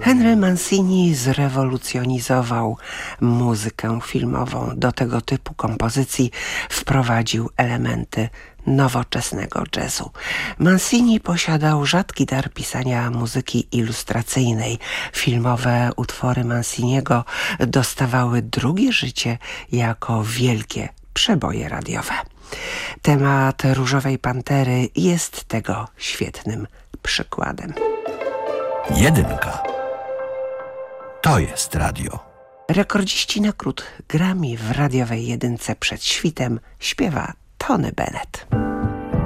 Henry Mancini zrewolucjonizował muzykę filmową. Do tego typu kompozycji wprowadził elementy nowoczesnego jazzu. Mancini posiadał rzadki dar pisania muzyki ilustracyjnej. Filmowe utwory Manciniego dostawały drugie życie jako wielkie przeboje radiowe. Temat Różowej Pantery jest tego świetnym przykładem. Jedynka. To jest radio. Rekordziści nagród Grammy w radiowej jedynce przed świtem śpiewa Tony Bennett.